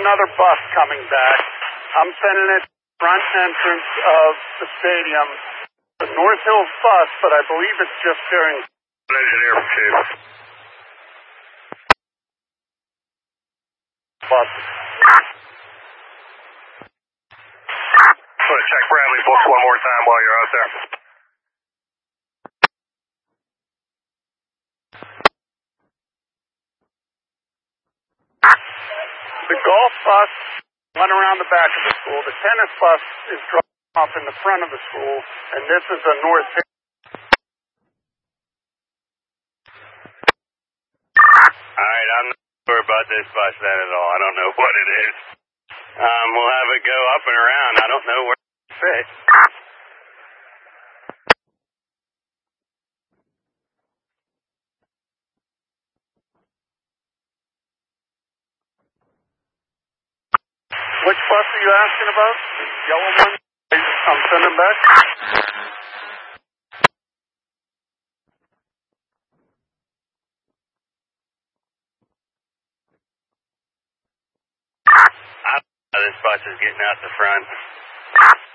Another bus coming back. I'm sending it front entrance of the stadium. The North Hills bus, but I believe it's just during engineer from Chief. bus. Just want to check Bradley books one more time while you're out there. The golf bus went around the back of the school. The tennis bus is dropped off in the front of the school, and this is a North Hills. Alright, I'm not sure about this bus then at all. I don't know what it is. We'll have it go up and around. I don't know where it fits. Which bus are you asking about? The yellow one? I'm sending back. This bus is getting out the front.